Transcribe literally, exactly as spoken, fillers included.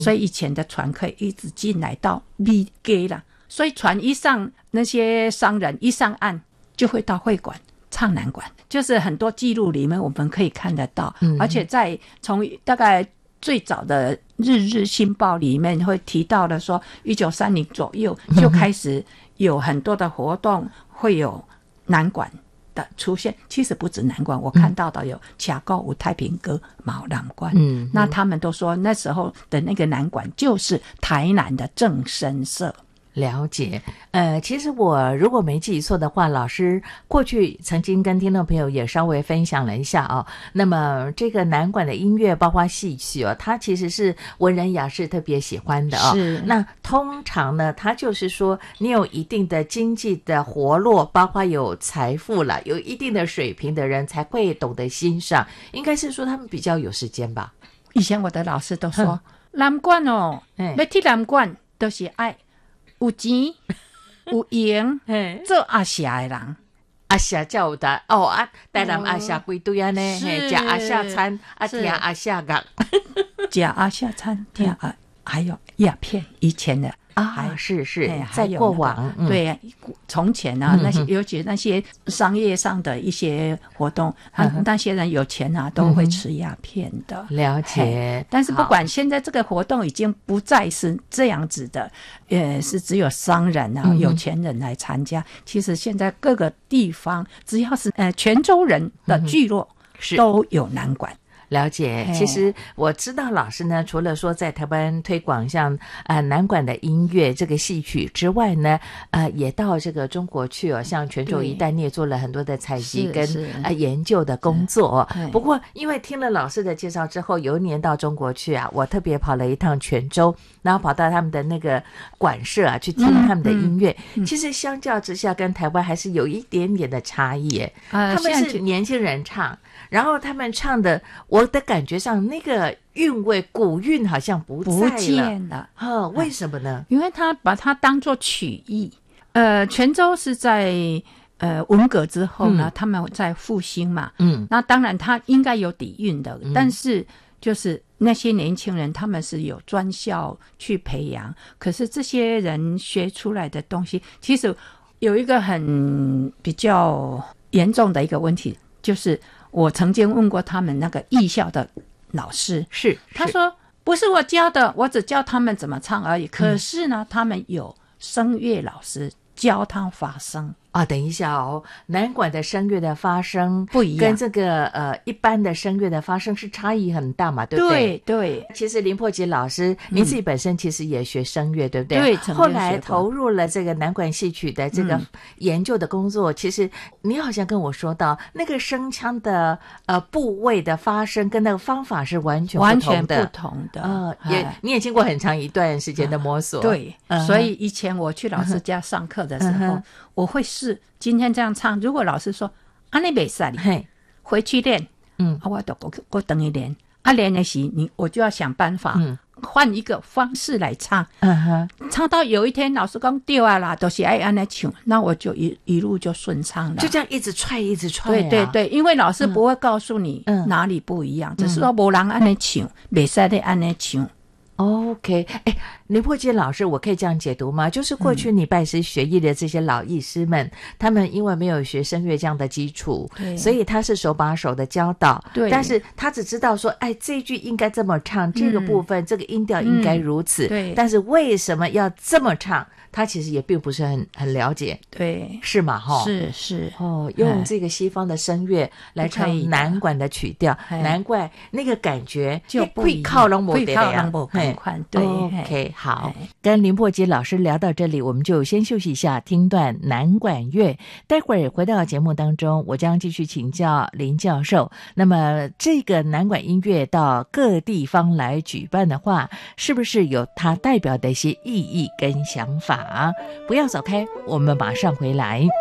所以以前的船可以一直进来到米街啦，所以船一上，那些商人一上岸就会到会馆唱南管，就是很多记录里面我们可以看得到，嗯、而且在从大概最早的日日新报里面会提到的说，一九三零左右就开始有很多的活动会有南管的出现，其实不止南管，我看到的有卡高有太平歌、毛南管，嗯，那他们都说那时候的那个南管就是台南的正声社。 了解，呃，其实我如果没记错的话，老师过去曾经跟听众朋友也稍微分享了一下哦。那么这个南管的音乐，包括戏曲哦，它其实是文人雅士特别喜欢的哦。 是。 那通常呢，它就是说你有一定的经济的活络，包括有财富了，有一定的水平的人才会懂得欣赏。应该是说他们比较有时间吧。 以前我的老师都说，南管哦，要去南管都是爱。有钱有闲做阿霞的人， 阿霞才有的哦啊，台南阿霞几对安呢？吃阿霞餐啊，听阿霞乐， 吃阿霞餐听啊，还有鸦片以前的啊，是是，在过往、 那个、对从前啊，那些尤其那些商业上的一些活动，嗯、那些人有钱啊，都会吃鸦片的。 嗯、了解。 但是不管现在这个活动已经不再是这样子的，呃，是只有商人啊、嗯、有钱人来参加。其实现在各个地方，只要是呃泉州人的聚落，嗯、都有南管。 了解，其实我知道老师呢，除了说在台湾推广像呃南管的音乐这个戏曲之外呢，呃也到这个中国去哦，像泉州一带你也做了很多的采集跟呃研究的工作。不过因为听了老师的介绍之后，有一年到中国去啊，我特别跑了一趟泉州，然后跑到他们的那个馆舍啊去听他们的音乐。嗯嗯、其实相较之下，跟台湾还是有一点点的差异耶。呃、他们是年轻人唱。然后他们唱的，我的感觉上那个韵味古韵好像不在了， 不见了。 呵，为什么呢？ 因为他把它当作曲艺。呃，泉州是在呃文革之后呢，嗯、他们在复兴嘛，嗯，那当然他应该有底蕴的，嗯、但是就是那些年轻人他们是有专校去培养，可是这些人学出来的东西，其实有一个很比较严重的一个问题，就是我曾经问过他们那个艺校的老师， 是他说不是我教的，我只教他们怎么唱而已。可是呢，嗯、他们有声乐老师教他发声。 啊，等一下哦，南管的声乐的发声不一样， 跟这个呃一般的声乐的发声是差异很大嘛，对不对？ 对对。 其实林珀吉老师，您自己本身其实也学声乐，嗯、对不对？ 对。 后来投入了这个南管戏曲的这个研究的工作，嗯、其实你好像跟我说到，那个声腔的呃部位的发声跟那个方法是完全不同的， 完全不同的。 呃，也你也经过很长一段时间的摸索。 啊、对。嗯、所以以前我去老师家上课的时候，嗯、我会试今天这样唱，如果老师说啊你没事，回去练，嗯，啊、我都我我等于练，啊练的时你我就要想办法，嗯，换一个方式来唱，嗯哼，唱到有一天老师讲对啊啦，都是爱按那唱，那我就一一路就顺畅了， 就这样一直踹一直踹、啊， 对对对，因为老师不会告诉你哪里不一样，嗯、只是说没人按那唱，没使的按那唱。 OK， 哎，林珀吉老师，我可以这样解读吗？就是过去你拜师学艺的这些老艺师们，嗯、他们因为没有学声乐这样的基础，所以他是手把手的教导。对，但是他只知道说，哎，这一句应该这么唱，嗯、这个部分这个音调应该如此。嗯、对，但是为什么要这么唱？他其实也并不是很很了解， 对， 是嘛？哈， 是是哦，用这个西方的声乐来唱南管的曲调，难怪那个感觉就会靠拢不得呀。 对 ，OK， 好，跟林珀吉老师聊到这里，我们就先休息一下，听段南管乐。待会儿回到节目当中，我将继续请教林教授。那么，这个南管音乐到各地方来举办的话，是不是有它代表的一些意义跟想法？不要走开，我们马上回来。